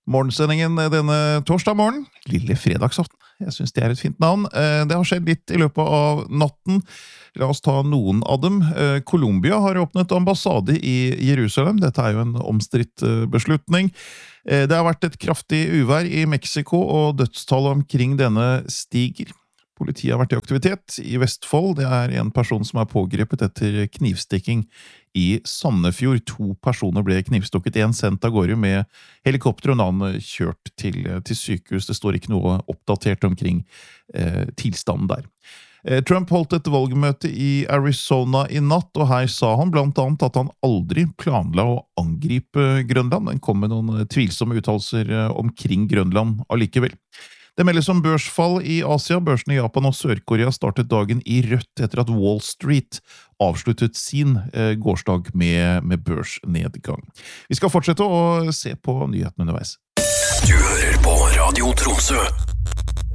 Morgensendingen denne torsdag morgen, lille fredagsaften. Jeg synes det et fint navn. Det har skjedd litt i løpet av natten. La oss ta noen av dem. Colombia har åpnet ambassade i Jerusalem. Dette jo en omstridt beslutning. Det har vært et kraftig uvær i Mexico, og dødstallet omkring denne stiger. Politiet har vært i aktivitet i Vestfold. Det en person som pågrepet etter knivstikking i Sandefjord. 2 personer ble knivstukket, en sendt av gårde med helikopter og en annen kjørt til sykehus. Det står ikke noe oppdatert omkring tilstanden der. Trump holdt et valgmøte i Arizona i natt, og her sa han blant annet at han aldri planla å angripe Grønland. Han kom med noen tvilsomme uttalelser omkring Grønland allikevel. Det meldes om børsfall i Asia. Børsene i Japan og Sør-Korea startet dagen i rødt etter at Wall Street avsluttet sin gårsdag med børsnedgang. Vi skal fortsette å se på nyhetene underveis. Du hører på Radio Tromsø.